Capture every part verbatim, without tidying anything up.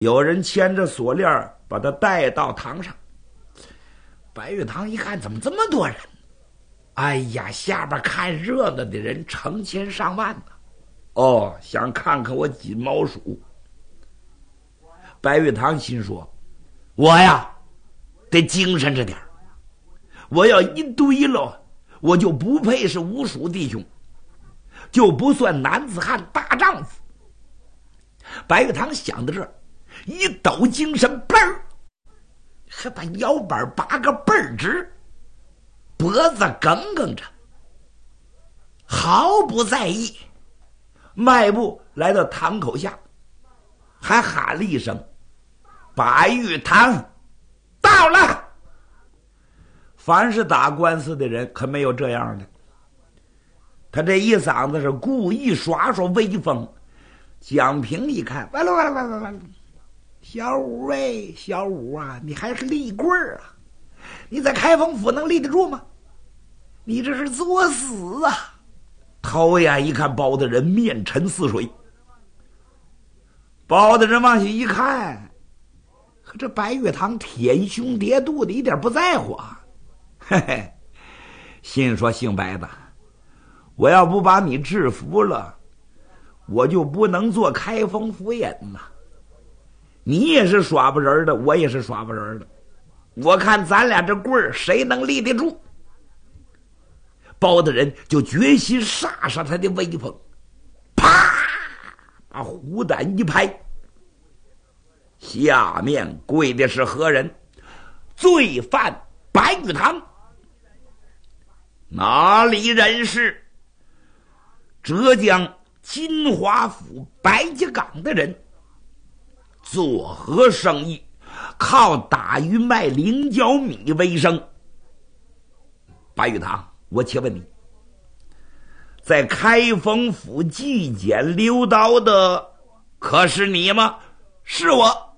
有人牵着锁链把他带到堂上。白玉堂一看，怎么这么多人？哎呀，下边看热闹的人成千上万呢。哦，想看看我金毛鼠。白玉堂心说，我呀得精神着点，我要一堆了，我就不配是五鼠弟兄，就不算男子汉大丈夫。白玉堂想到这儿，一抖精神，嘣儿，还把腰板拔个倍儿直，脖子梗梗着，毫不在意，迈步来到堂口下，还喊了一声：“白玉堂到了！”凡是打官司的人可没有这样的，他这一嗓子是故意耍耍威风。蒋平一看，完了完了完了完了，小五哎，小五啊，你还是立棍儿啊？你在开封府能立得住吗？你这是作死啊！头眼一看，包大人面沉似水。包大人往下一看，可这白玉堂舔胸叠肚的，一点不在乎啊！嘿嘿，心说姓白的，我要不把你制服了，我就不能做开封府尹呐。你也是耍不人的，我也是耍不人的，我看咱俩这棍儿谁能立得住？包大人就决心杀杀他的威风，啪，把虎胆一拍，下面跪的是何人？罪犯白玉堂。哪里人士？浙江金华府白家岗的人，做何生意？靠打鱼卖菱角米为生。白玉堂，我且问你，在开封府纪检溜刀的可是你吗？是我。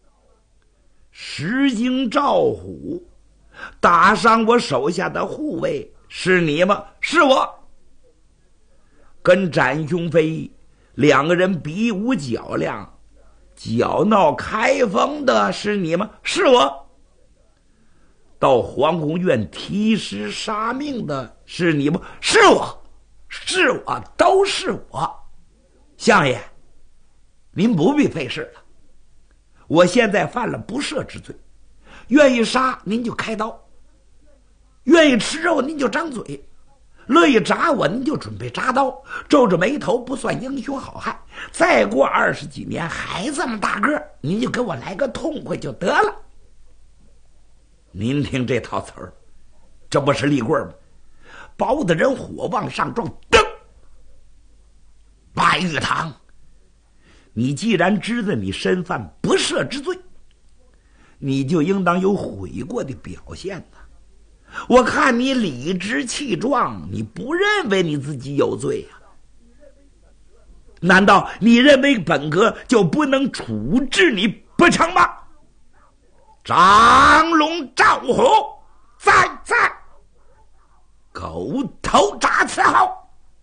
石京赵虎打伤我手下的护卫是你吗？是我。跟展雄飞两个人比武较量搅闹开封的是你吗？是我。到皇宫院提尸杀命的是你吗？是我。是我，都是我。相爷，您不必费事了，我现在犯了不赦之罪，愿意杀您就开刀，愿意吃肉您就张嘴，乐意铡我您就准备铡刀，皱着眉头不算英雄好汉，再过二十几年还这么大个，您就给我来个痛快就得了。您听这套词儿，这不是立棍吗？包大人火往上撞，噔！白玉堂，你既然知道你身犯不赦之罪，你就应当有悔过的表现呐。我看你理直气壮，你不认为你自己有罪呀、啊？难道你认为本阁就不能处置你不成吗？张龙赵虎在在，狗头铡伺候。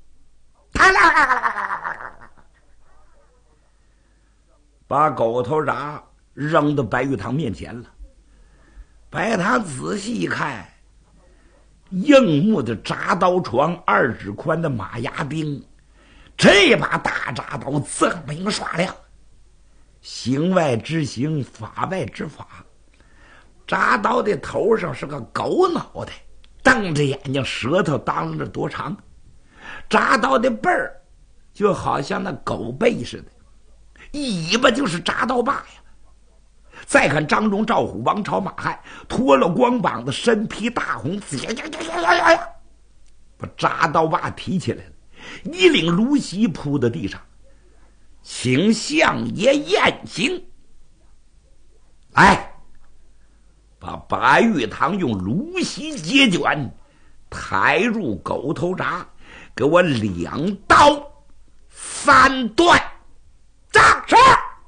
把狗头铡扔到白玉堂面前了。白玉堂仔细一看，硬木的铡刀床，二指宽的马牙钉，这把大铡刀锃明刷亮，形外之形，法外之法。铡刀的头上是个狗脑袋，瞪着眼睛，舌头当啷着多长。铡刀的背儿就好像那狗背似的，尾巴就是铡刀把呀。再看张荣、赵虎、王朝、马汉，脱了光膀子，身披大红，呀呀呀呀呀呀，把铡刀把提起来了，一领芦席铺在地上，请相爷验刑。来，把白玉堂用芦席结卷，抬入狗头铡，给我两刀三断。扎是。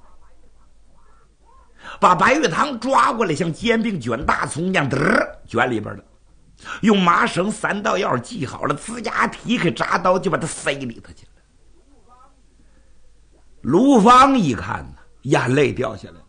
把白玉堂抓过来，像煎饼卷大葱一样，嘚卷里边了，用麻绳三道药系好了，呲牙提开铡刀就把它塞里头去了。卢芳一看呢， 眼泪掉下来了。